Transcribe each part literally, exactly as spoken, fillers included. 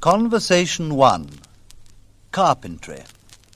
Conversation one. Carpentry.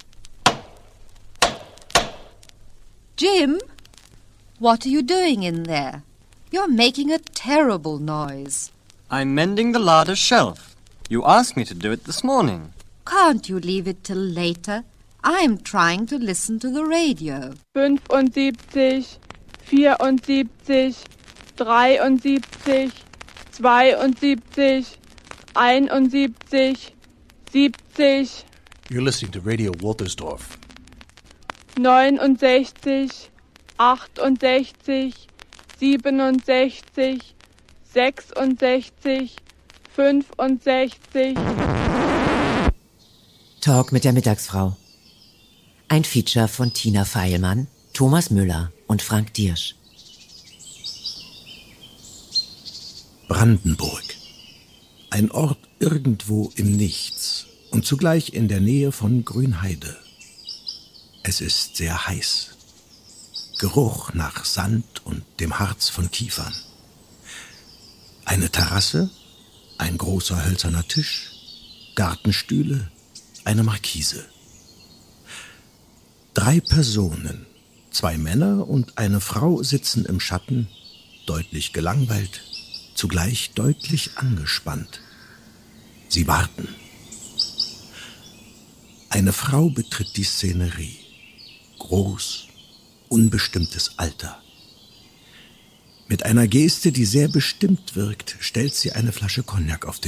Jim, what are you doing in there? You're making a terrible noise. I'm mending the larder shelf. You asked me to do it this morning. Can't you leave it till later? I'm trying to listen to the radio. fünfundsiebzig, vierundsiebzig, dreiundsiebzig, zweiundsiebzig, einundsiebzig, siebzig, You're listening to Radio Woltersdorf. neunundsechzig, achtundsechzig, siebenundsechzig, sechsundsechzig, fünfundsechzig. Talk mit der Mittagsfrau. Ein Feature von Tina Feilmann, Thomas Müller und Frank Diersch. Brandenburg. Ein Ort irgendwo im Nichts und zugleich in der Nähe von Grünheide. Es ist sehr heiß. Geruch nach Sand und dem Harz von Kiefern. Eine Terrasse, ein großer hölzerner Tisch, Gartenstühle, eine Markise. Drei Personen, zwei Männer und eine Frau sitzen im Schatten, deutlich gelangweilt, zugleich deutlich angespannt. Sie warten. Eine Frau betritt die Szenerie. Groß, unbestimmtes Alter. Mit einer Geste, die sehr bestimmt wirkt, stellt sie eine Flasche Cognac auf den